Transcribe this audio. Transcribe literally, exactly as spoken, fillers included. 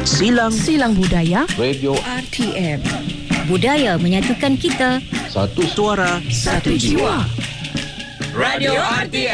Silang Silang Budaya Radio R T M. Budaya menyatukan kita. Satu Suara Satu jiwa. Radio R T M.